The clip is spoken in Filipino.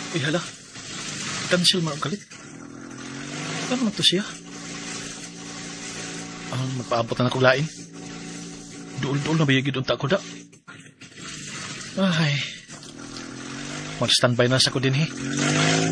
hala. Cancel man ang kalit. Ano man to siya? Magpaabot na akong lain. Duol-duol na bayagid unta ko da. Ay. Mag-standby na sa ko din,